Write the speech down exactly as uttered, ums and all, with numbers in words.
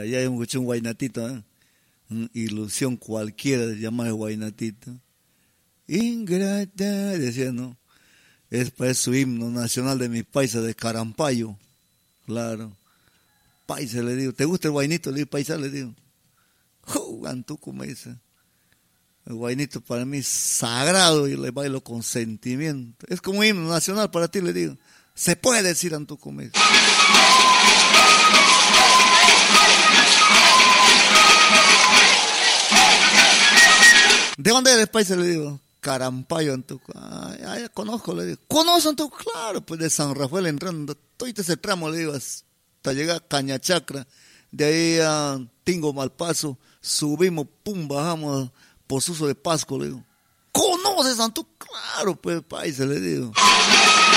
allá hemos escuchado un guainatito, ¿eh? Una ilusión cualquiera de llamar guainatito. Ingrata, decía, ¿no? Es para su himno nacional de mis paisas de Carampayo. Claro. Paisa, le digo. ¿Te gusta el guainito? Le digo, paisa, le digo. ¡Oh, Antuco! Me dice. El guainito para mí es sagrado y le bailo con sentimiento. Es como un himno nacional para ti, le digo. Se puede decir, Antuco, me dice. ¿De dónde eres, paisa? Le digo. Carampayo, Antuco. Ay, ay, ya conozco, le digo. ¿Conoces, Antuco? Claro, pues de San Rafael entrando. Todo ese tramo, le digo, hasta llegar a Cañachacra. De ahí a Tingo Malpaso. Subimos, pum, bajamos por Suso de Pasco, le digo. ¿Conoces, Antuco? Claro, pues, paisa, le digo.